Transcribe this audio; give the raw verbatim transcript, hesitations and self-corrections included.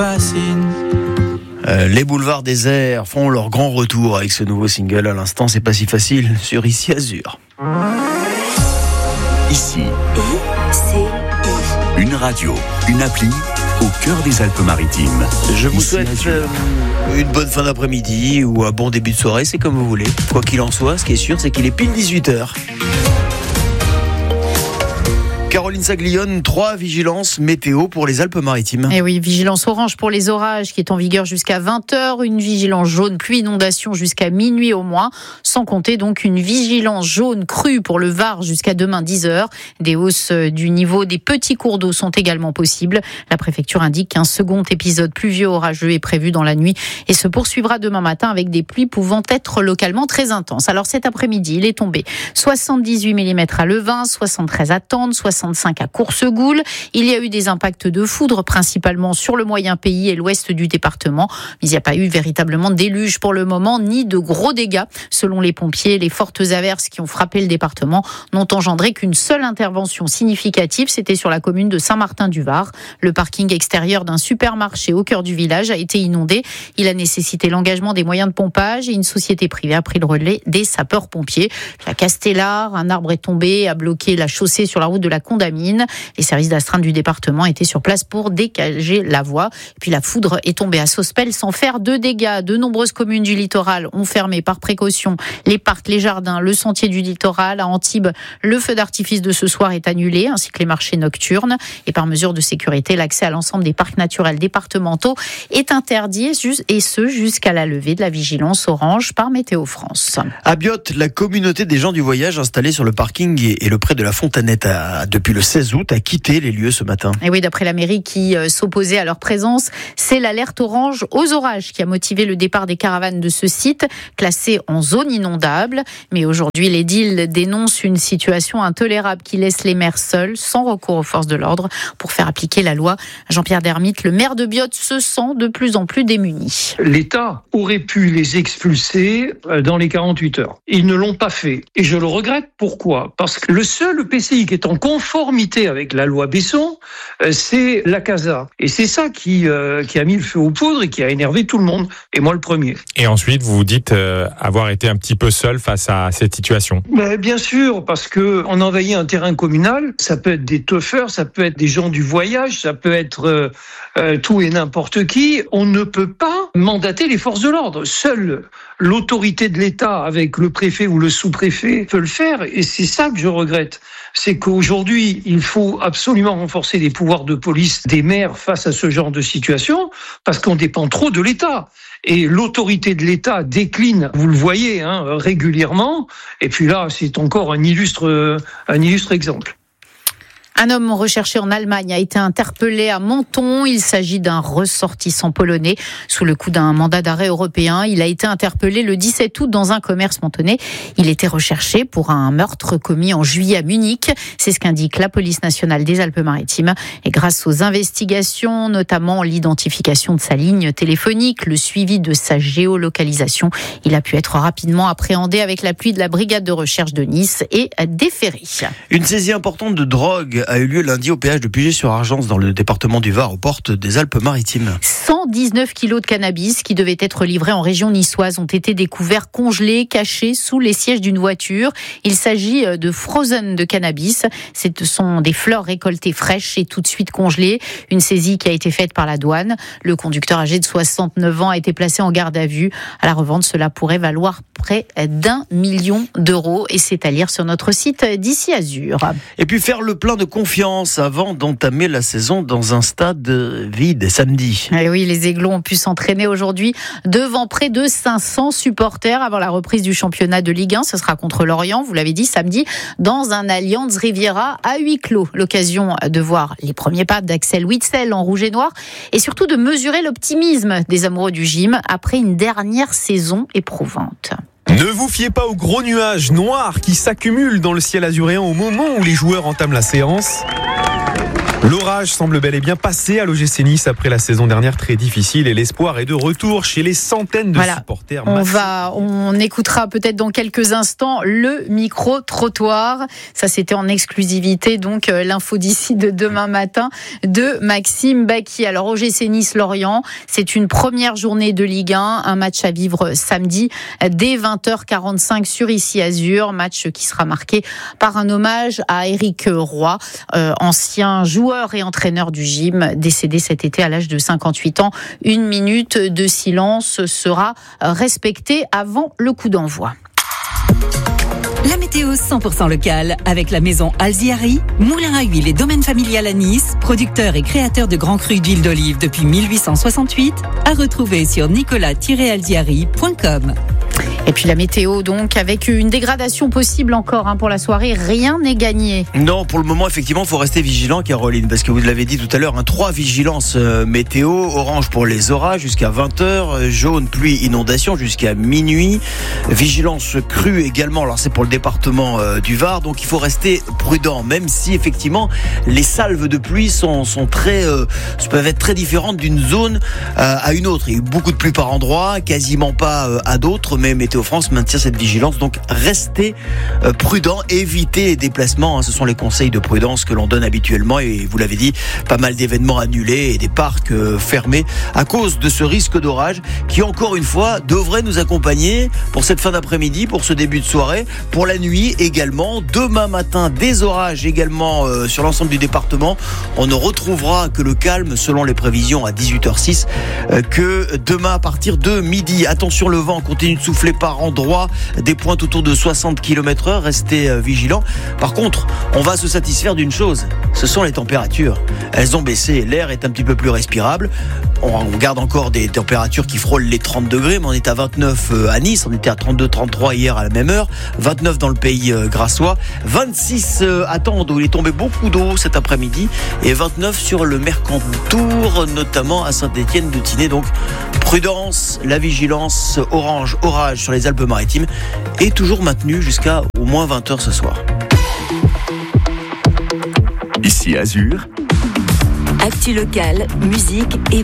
Euh, les boulevards déserts font leur grand retour avec ce nouveau single. À l'instant, c'est pas si facile sur Ici Azur. Ici, une radio, une appli au cœur des Alpes-Maritimes. Je vous Ici souhaite euh, une bonne fin d'après-midi ou un bon début de soirée, c'est comme vous voulez. Quoi qu'il en soit, ce qui est sûr, c'est qu'il est pile dix-huit heures. Caroline Saglione, trois vigilances météo pour les Alpes-Maritimes. Et oui, vigilance orange pour les orages qui est en vigueur jusqu'à vingt heures, une vigilance jaune pluie inondation jusqu'à minuit au moins, sans compter donc une vigilance jaune crue pour le Var jusqu'à demain dix heures. Des hausses du niveau des petits cours d'eau sont également possibles. La préfecture indique qu'un second épisode pluvieux orageux est prévu dans la nuit et se poursuivra demain matin avec des pluies pouvant être localement très intenses. Alors cet après-midi, il est tombé soixante-dix-huit millimètres à Levin, soixante-treize à Tende, soixante-cinq à Coursegoule. Il y a eu des impacts de foudre, principalement sur le moyen pays et l'ouest du département. Mais il n'y a pas eu véritablement de déluge pour le moment, ni de gros dégâts. Selon les pompiers, les fortes averses qui ont frappé le département n'ont engendré qu'une seule intervention significative. C'était sur la commune de Saint-Martin-du-Var. Le parking extérieur d'un supermarché au cœur du village a été inondé. Il a nécessité l'engagement des moyens de pompage et une société privée a pris le relais des sapeurs-pompiers. À Castellar, un arbre est tombé, a bloqué la chaussée sur la route de la Condamine. Les services d'astreinte du département étaient sur place pour dégager la voie. Et puis la foudre est tombée à Sospel sans faire de dégâts. De nombreuses communes du littoral ont fermé par précaution les parcs, les jardins, le sentier du littoral. À Antibes, le feu d'artifice de ce soir est annulé, ainsi que les marchés nocturnes. Et par mesure de sécurité, l'accès à l'ensemble des parcs naturels départementaux est interdit, et ce jusqu'à la levée de la vigilance orange par Météo France. À Biot, la communauté des gens du voyage installée sur le parking et le près de la Fontanette a, depuis le seize août, a quitté les lieux ce matin. Et oui, d'après la mairie qui euh, s'opposait à leur présence, c'est l'alerte orange aux orages qui a motivé le départ des caravanes de ce site, classé en zone inondable. Mais aujourd'hui, l'édile dénonce une situation intolérable qui laisse les maires seuls, sans recours aux forces de l'ordre, pour faire appliquer la loi. Jean-Pierre Dermite, le maire de Biot, se sent de plus en plus démuni. L'État aurait pu les expulser dans les quarante-huit heures. Ils ne l'ont pas fait. Et je le regrette. Pourquoi ? Parce que le seul E P C I qui est en conformité avec la loi Besson, c'est la CASA. Et c'est ça qui, euh, qui a mis le feu aux poudres et qui a énervé tout le monde. Et moi le premier. Et ensuite, vous vous dites euh, avoir été un petit peu seul face à cette situation. Mais bien sûr, parce que on envahit un terrain communal. Ça peut être des teufeurs, ça peut être des gens du voyage, ça peut être euh, euh, tout et n'importe qui. On ne peut pas mandater les forces de l'ordre. Seule l'autorité de l'État, avec le préfet ou le sous-préfet, peut le faire. Et c'est ça que je regrette. C'est qu'aujourd'hui, il faut absolument renforcer les pouvoirs de police des maires face à ce genre de situation, parce qu'on dépend trop de l'État. Et l'autorité de l'État décline, vous le voyez, hein, régulièrement. Et puis là, c'est encore un illustre, un illustre exemple. Un homme recherché en Allemagne a été interpellé à Menton. Il s'agit d'un ressortissant polonais sous le coup d'un mandat d'arrêt européen. Il a été interpellé le dix-sept août dans un commerce mentonais. Il était recherché pour un meurtre commis en juillet à Munich. C'est ce qu'indique la police nationale des Alpes-Maritimes. Et grâce aux investigations, notamment l'identification de sa ligne téléphonique, le suivi de sa géolocalisation, il a pu être rapidement appréhendé avec l'appui de la brigade de recherche de Nice et déféré. Une saisie importante de drogue a eu lieu lundi au péage de Puget-sur-Argence dans le département du Var aux portes des Alpes-Maritimes. cent dix-neuf kilos de cannabis qui devaient être livrés en région niçoise ont été découverts congelés, cachés sous les sièges d'une voiture. Il s'agit de frozen de cannabis. Ce sont des fleurs récoltées fraîches et tout de suite congelées. Une saisie qui a été faite par la douane. Le conducteur âgé de soixante-neuf ans a été placé en garde à vue. À la revente, cela pourrait valoir près d'un million d'euros. Et c'est à lire sur notre site d'Ici Azur. Et puis faire le plein de confiance avant d'entamer la saison dans un stade vide samedi. Et oui, les Aiglons ont pu s'entraîner aujourd'hui devant près de cinq cents supporters avant la reprise du championnat de Ligue un. Ce sera contre Lorient, vous l'avez dit, samedi, dans un Allianz Riviera à huis clos. L'occasion de voir les premiers pas d'Axel Witsel en rouge et noir et surtout de mesurer l'optimisme des amoureux du gym après une dernière saison éprouvante. Ne vous fiez pas aux gros nuages noirs qui s'accumulent dans le ciel azuréen au moment où les joueurs entament la séance. L'orage semble bel et bien passé à l'O G C Nice après la saison dernière très difficile et l'espoir est de retour chez les centaines de voilà. supporters. On massifs. va, on écoutera peut-être dans quelques instants le micro-trottoir. Ça, c'était en exclusivité, donc euh, l'info d'ici de demain matin de Maxime Bacchi. Alors, O G C Nice-Lorient, c'est une première journée de Ligue un, un match à vivre samedi dès vingt heures quarante-cinq sur Ici Azur, match qui sera marqué par un hommage à Éric Roy, euh, ancien joueur et entraîneur du gym, décédé cet été à l'âge de cinquante-huit ans. Une minute de silence sera respectée avant le coup d'envoi. La météo cent pour cent locale avec la maison Alziari, moulin à huile et domaine familial à Nice, producteur et créateur de grands crus d'huile d'olive depuis mille huit cent soixante-huit, à retrouver sur nicolas tiret alziari point com. Et puis la météo, donc, avec une dégradation possible encore hein, pour la soirée, rien n'est gagné. Non, pour le moment, effectivement, il faut rester vigilant, Caroline, parce que vous l'avez dit tout à l'heure, hein, trois vigilances euh, météo, orange pour les orages jusqu'à vingt heures, euh, jaune, pluie, inondation jusqu'à minuit, vigilance crue également, alors c'est pour le département euh, du Var, donc il faut rester prudent, même si effectivement les salves de pluie sont, sont très, euh, peuvent être très différentes d'une zone euh, à une autre. Il y a eu beaucoup de pluie par endroit, quasiment pas euh, à d'autres, mais Météo France maintient cette vigilance, donc restez euh, prudent, évitez les déplacements, hein, ce sont les conseils de prudence que l'on donne habituellement et vous l'avez dit, pas mal d'événements annulés et des parcs euh, fermés à cause de ce risque d'orage qui encore une fois devrait nous accompagner pour cette fin d'après-midi, pour ce début de soirée, pour la nuit également, demain matin des orages également euh, sur l'ensemble du département. On ne retrouvera que le calme selon les prévisions à dix-huit heures six euh, que demain à partir de midi. Attention, le vent continue de souffler par endroits, des pointes autour de soixante kilomètres heure, restez euh, vigilants. Par contre, on va se satisfaire d'une chose, ce sont les températures. Elles ont baissé, l'air est un petit peu plus respirable. On, on garde encore des températures qui frôlent les trente degrés, mais on est à vingt-neuf à Nice, on était à trente-deux trente-trois hier à la même heure, vingt-neuf dans le pays euh, grassois, vingt-six euh, à Tende où il est tombé beaucoup d'eau cet après-midi et vingt-neuf sur le Mercantour, notamment à Saint-Étienne-de-Tinée. Donc prudence, la vigilance orange, orage sur les Alpes-Maritimes est toujours maintenue jusqu'à au moins vingt heures ce soir. Ici Azur. Actu locale, musique et